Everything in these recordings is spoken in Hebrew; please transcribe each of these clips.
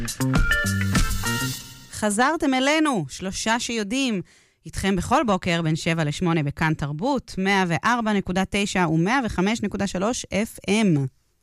חזרתם אלינו, 3 שיודעים, איתכם בכל בוקר בין 7 ל-8 בכאן תרבות, 104.9 ו-105.3 FM.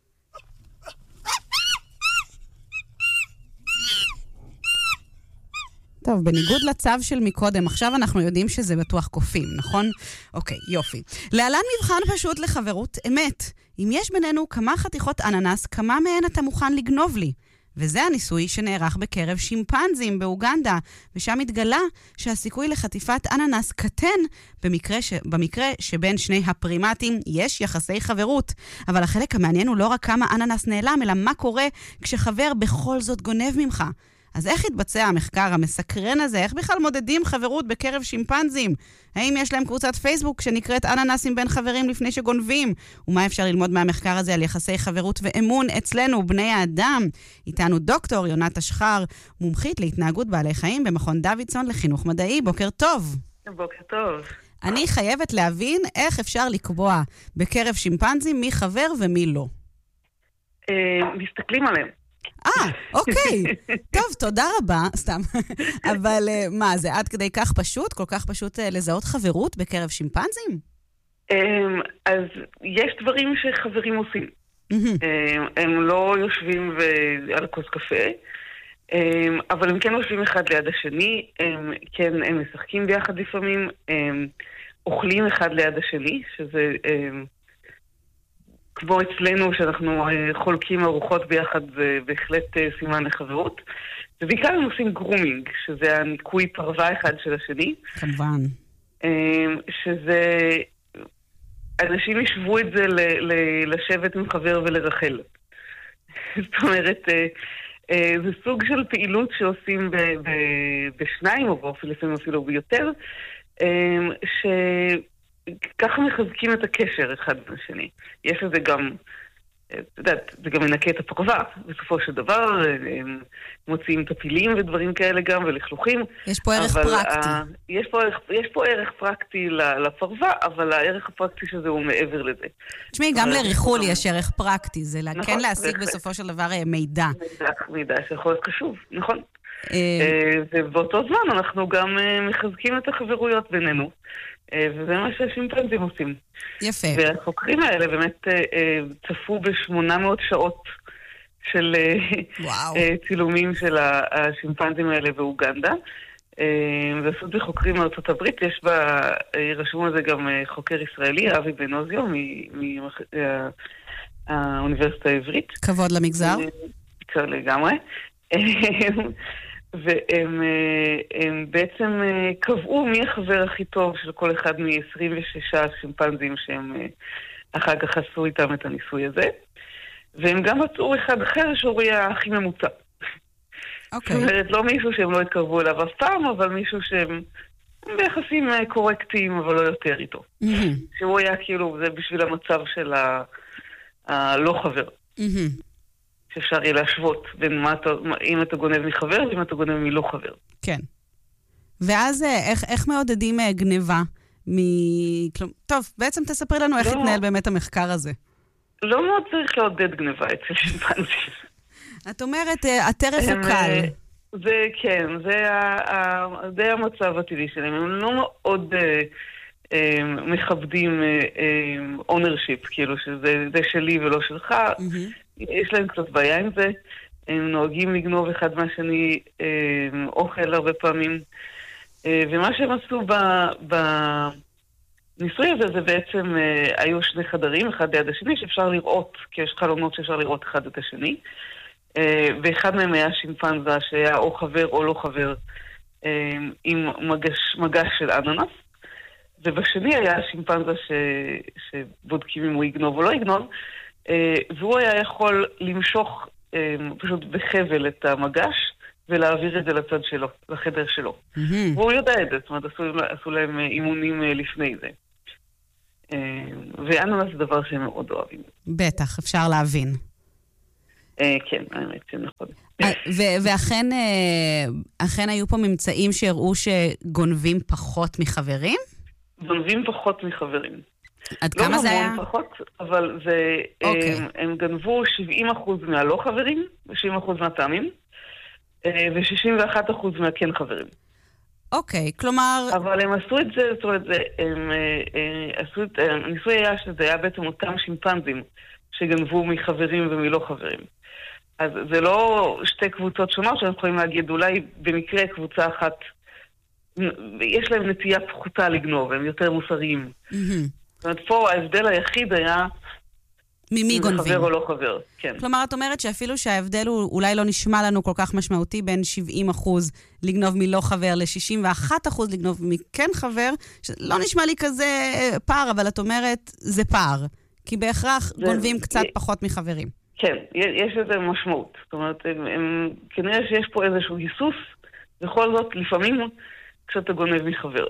טוב, בניגוד לצו של מקודם, עכשיו אנחנו יודעים שזה בטוח קופים, נכון? אוקיי, יופי. להלן מבחן פשוט לחברות אמת. אם יש בינינו כמה חתיכות אננס, כמה מהן אתה מוכן לגנוב לי? וזה הניסוי שנערך בקרב שימפנזים באוגנדה, ושם התגלה שהסיכוי לחטיפת אננס קטן במקרה שבין שני הפרימטים יש יחסי חברות. אבל החלק המעניין הוא לא רק כמה אננס נעלם, אלא מה קורה כשחבר בכל זאת גונב ממך. אז איך התבצע המחקר המסקרן הזה? איך בכלל מודדים חברות בקרב שימפנזים? האם יש להם קבוצת פייסבוק שנקראת אננסים בין חברים לפני שגונבים? ומה אפשר ללמוד מהמחקר הזה על יחסי חברות ואמון אצלנו, בני האדם? איתנו דוקטור יונת אשחר, מומחית להתנהגות בעלי חיים במכון דוידסון לחינוך מדעי. בוקר טוב. בוקר טוב. אני חייבת להבין איך אפשר לקבוע בקרב שימפנזים מי חבר ומי לא. מסתכלים עליהם. אוקיי. טוב, תודה רבה, סתם. אבל מה, זה עד כדי כך פשוט? כל כך פשוט לזהות חברות בקרב שימפנזים? אז יש דברים שחברים עושים. הם לא יושבים על כוס קפה, אבל הם כן יושבים אחד ליד השני, הם משחקים ביחד לפעמים, אוכלים אחד ליד השני, שזה כמו אצלנו שאנחנו חולקים ארוחות ביחד, זה בהחלט סימן לחברות. ובעיקר הם עושים גרומינג, שזה הניקוי פרווה אחד של השני. כמובן. שזה, אנשים ישבו את זה לשבת עם חבר ולרחל. זאת אומרת, זה סוג של פעילות שעושים בשניים, או לפעמים אפילו ביותר, ככה מחזקים את הקשר אחד לשני. יש לזה גם, זה גם מנקה את הפרווה, בסופו של דבר, מוציאים טפילים ודברים כאלה גם, ולכלוכים. יש פה ערך פרקטי. יש פה ערך פרקטי לפרווה, אבל הערך הפרקטי שזה הוא מעבר לזה. תשמעי, גם לריחול יש ערך פרקטי, זה כן להשיג בסופו של דבר מידע. מידע שיכול להיות קשוב, נכון. ובאותו זמן אנחנו גם מחזקים את החברויות בינינו. וזה מה שהשימפנזים עושים. יפה. והחוקרים האלה באמת צפו ב-800 שעות של צילומים של השימפנזים האלה באוגנדה. ועשו את זה חוקרים מארצות הברית. יש רשום על זה גם חוקר ישראלי, אבי בן-עוזיו, מהאוניברסיטה העברית. כבוד למגזר. לגמרי. והם בעצם קבעו מי החבר הכי טוב של כל אחד מ-26 שימפנזים שהם אחר כך עשו איתם את הניסוי הזה. והם גם מצאו אחד אחר שהוא יהיה הכי ממוצע. אוקיי. זאת אומרת, לא מישהו שהם לא התקרבו אליו אף פעם, אבל מישהו שהם ביחסים קורקטיים, אבל לא יותר איתו. שהוא היה כאילו, זה בשביל המצב של הלא חבר. שאפשר יהיה להשוות בין אם אתה גונב מחבר ואם אתה גונב מלא חבר. כן. ואז איך מעודדים גניבה? טוב, בעצם תספרי לנו איך התנהל באמת המחקר הזה. לא מאוד צריך לעודד גניבה אצל שימפנזים. את אומרת, הטרף הוא קל. זה כן, זה המצב הטבעי שלהם. הם לא מאוד מכבדים ownership, כאילו שזה שלי ולא שלך. יש להם קצת בעיה עם זה, הם נוהגים לגנוב אחד מהשני אוכל הרבה פעמים, ומה שהם עשו בניסוי הזה זה בעצם היו 2 חדרים, אחד ליד השני, שאפשר לראות, כי יש חלונות שאפשר לראות אחד את השני, ואחד מהם היה שימפנזה שהיה או חבר או לא חבר עם מגש של אננס, ובשני היה שימפנזה שבודקים אם הוא יגנוב או לא יגנוב, והוא היה יכול למשוך פשוט בחבל את המגש ולהעביר את זה לצד שלו, לחדר שלו. והוא יודע את זה, זאת אומרת, עשו להם אימונים לפני זה. ואננס זה דבר שהם מאוד אוהבים. בטח, אפשר להבין. כן, האמת שנכון. ואכן היו פה ממצאים שהראו שגונבים פחות מחברים? גונבים פחות מחברים. עד כמה זה היה? לא פחות, אבל הם גנבו 70% מהלא חברים, 70% מהטעמים, ו-61% מהכן חברים. אוקיי, כלומר... אבל הם עשו את זה, זאת אומרת, הם עשו את... הניסוי היה שזה היה בעצם אותם שימפנזים שגנבו מחברים ומלא חברים. אז זה לא שתי קבוצות שונות שאנחנו יכולים להגיד, אולי במקרה קבוצה אחת, יש להם נטייה פחותה לגנוב, הם יותר מוסריים. זאת אומרת, פה ההבדל היחיד היה... ממי גונבים. חבר או לא חבר, כן. כלומר, את אומרת שאפילו שההבדל הוא אולי לא נשמע לנו כל כך משמעותי בין 70% לגנוב מלא חבר ל-61% לגנוב מכן חבר, לא נשמע לי כזה פער, אבל את אומרת, זה פער. כי בהכרח גונבים קצת פחות מחברים. כן, יש לזה משמעות. זאת אומרת, כנראה שיש פה איזשהו היסוס, בכל זאת, לפעמים כשאתה גונב מחבר.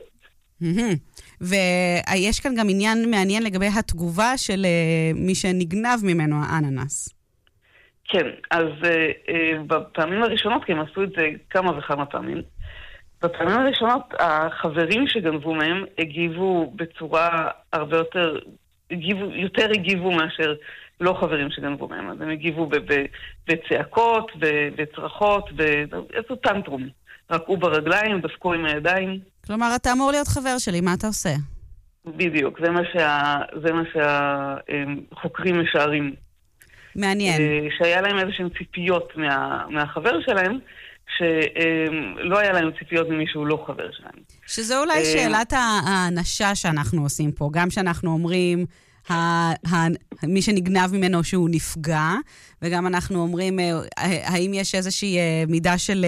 ויש כאן גם עניין מעניין לגבי התגובה של מי שנגנב ממנו האננס. כן, אז בפעמים הראשונות, כי הם עשו את זה כמה וכמה פעמים, בפעמים הראשונות החברים שגנבו מהם הגיבו בצורה הרבה יותר הגיבו מאשר לא חברים שגנבו מהם. אז הם הגיבו בצעקות, בצרחות, באיזו טנטרום. רקעו ברגליים, דפקו עם הידיים. כלומר, אתה אמור להיות חבר שלי, מה אתה עושה? בדיוק, זה מה שהחוקרים משערים. מעניין. שהיה להם איזשהם ציפיות מהחבר שלהם, שלא היה להם ציפיות ממישהו לא חבר שלהם. שזו אולי שאלת האנשה שאנחנו עושים פה, גם שאנחנו אומרים... מי שנגנב ממנו שהוא נפגע, וגם אנחנו אומרים, האם יש איזושהי מידה של,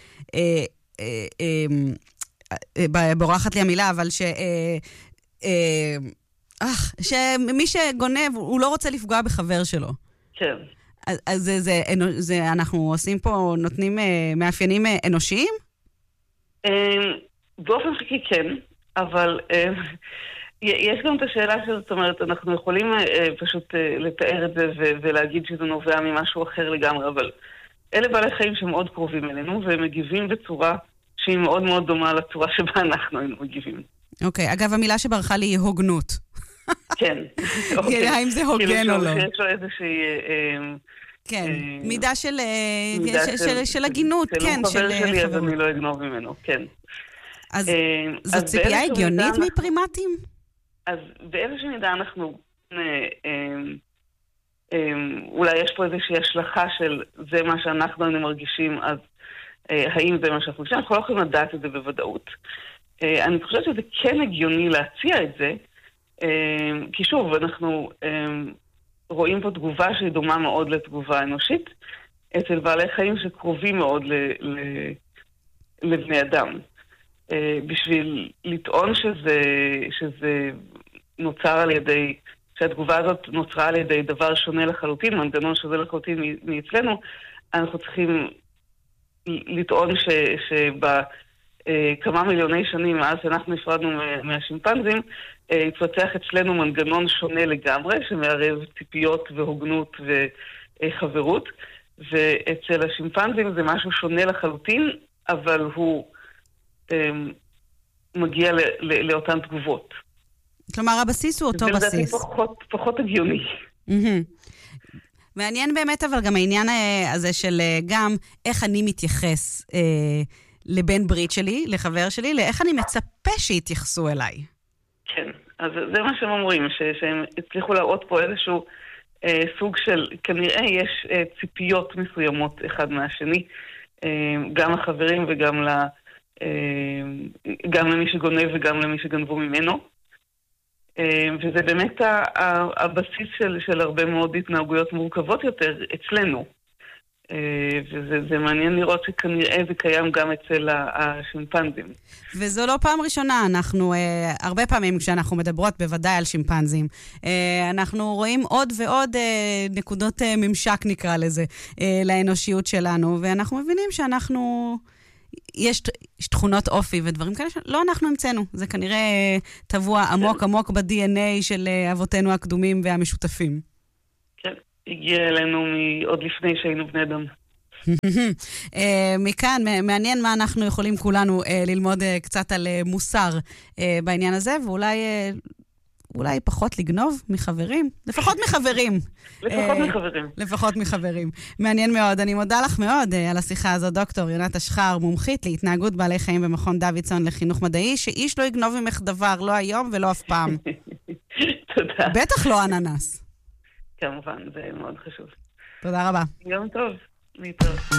בורחת לי המילה, אבל שמי שגונב, הוא לא רוצה לפגוע בחבר שלו. כן. אז זה אנחנו עושים פה, נותנים מאפיינים אנושיים? באופן חלקי כן, אבל... יש גם את השאלה זאת אומרת, אנחנו יכולים פשוט לתאר את זה ולהגיד שזה נובע ממשהו אחר לגמרי, אבל אלה בעלי חיים שמאוד קרובים אלינו, והם מגיבים בצורה שהיא מאוד מאוד דומה לצורה שבה אנחנו היינו מגיבים. אוקיי, אגב, המילה שברחה לי היא הוגנות. כן. האם זה הוגן או לא? יש לו איזושהי... כן, מידה של הגינות, כן. של חבר שלי, אז אני לא אגנוב ממנו, כן. אז זו ציפייה הגיונית מפרימטים? אז באיזושהי מידה אנחנו, אולי יש פה איזושהי השלכה של זה מה שאנחנו מרגישים, אז האם זה מה שאנחנו מרגישים? אנחנו לא יכולים לדעת את זה בוודאות. אני חושבת שזה כן הגיוני להציע את זה, כי שוב, אנחנו רואים פה תגובה שהיא דומה מאוד לתגובה אנושית, אצל בעלי חיים שקרובים מאוד לבני אדם. בשביל לטעון שזה נוצר על ידי, שהתגובה הזאת נוצרה על ידי דבר שונה לחלוטין, מנגנון שזה לחלוטין מאצלנו, אנחנו צריכים לטעון שבכמה מיליוני שנים מאז שאנחנו נפרדנו מהשימפנזים, התפתח אצלנו מנגנון שונה לגמרי, שמערב ציפיות והוגנות וחברות, ואצל השימפנזים זה משהו שונה לחלוטין, אבל הוא מגיע לאותן תגובות. כלומר, הבסיס הוא אותו בסיס. זה פחות הגיוני. מעניין באמת, אבל גם העניין הזה של גם איך אני מתייחס לבן ברית שלי, לחבר שלי, לאיך אני מצפה שיתייחסו אליי. כן, אז זה מה שהם אומרים, שהם הצליחו להראות פה איזשהו סוג של, כנראה יש ציפיות מסוימות אחד מהשני, גם לחברים וגם גם למי שגונב וגם למי שגנבו ממנו. וזה באמת הבסיס של הרבה מאוד התנהגויות מורכבות יותר אצלנו. וזה מעניין לראות שכנראה זה קיים גם אצל השימפנזים. וזו לא פעם ראשונה, אנחנו הרבה פעמים כשאנחנו מדברות בוודאי על שימפנזים, אנחנו רואים עוד ועוד נקודות ממשק נקרא לזה, לאנושיות שלנו, ואנחנו מבינים שאנחנו... יש תכונות אופי ודברים כאלה שלא אנחנו המצאנו. זה כנראה טבוע עמוק עמוק ב-DNA של אבותינו הקדומים והמשותפים. כן, הגיע אלינו עוד לפני שהיינו בני אדם. מכאן, מעניין מה אנחנו יכולים כולנו ללמוד קצת על מוסר בעניין הזה, ואולי אולי פחות לגנוב מחברים. לפחות מחברים. לפחות מחברים. מעניין מאוד. אני מודה לך מאוד על השיחה הזו, דוקטור יונת אשחר, מומחית להתנהגות בעלי חיים במכון דוידסון לחינוך מדעי, שאיש לא יגנוב ממך דבר, לא היום ולא אף פעם. תודה. בטח לא אננס. כמובן, זה מאוד חשוב. תודה רבה. גם טוב. להתראות.